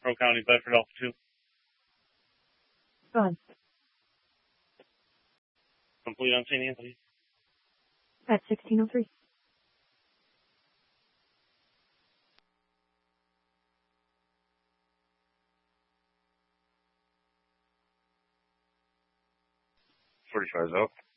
Rowe County, Bedford Alpha 2. Go on. Complete on St. Anthony. At 1603. $45 out.